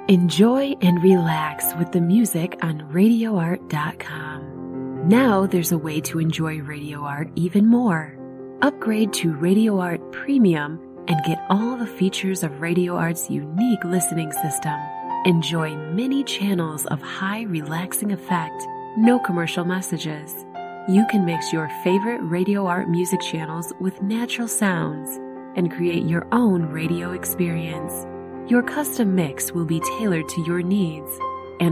Enjoy and relax with the music on RadioArt.com. Now there's a way to enjoy Radio Art even more. Upgrade to Radio Art Premium and get all the features of Radio Art's unique listening system. Enjoy many channels of high relaxing effect, no commercial messages. You can mix your favorite Radio Art music channels with natural sounds and create your own radio experience. Your custom mix will be tailored to your needs